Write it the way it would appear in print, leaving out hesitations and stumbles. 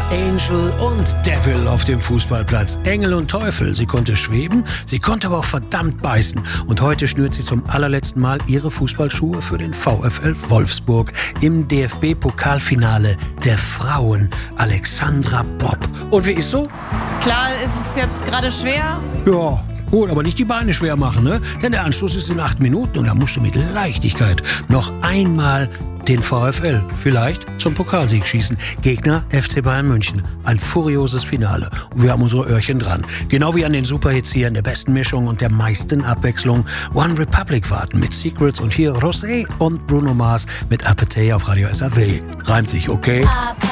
Angel und Devil auf dem Fußballplatz. Engel und Teufel. Sie konnte schweben, sie konnte aber auch verdammt beißen. Und heute schnürt sie zum allerletzten Mal ihre Fußballschuhe für den VfL Wolfsburg im DFB-Pokalfinale der Frauen. Alexandra Popp. Und wie ist so? Klar ist es jetzt gerade schwer. Ja, gut, aber nicht die Beine schwer machen, ne? Denn der Anschluss ist in 8 Minuten und da musst du mit Leichtigkeit noch einmal den VfL vielleicht zum Pokalsieg schießen. Gegner FC Bayern München. Ein furioses Finale. Und wir haben unsere Öhrchen dran. Genau wie an den Superhits hier in der besten Mischung und der meisten Abwechslung. One Republic warten mit Secrets und hier Rosé und Bruno Mars mit Appetite auf Radio SAW. Reimt sich, okay?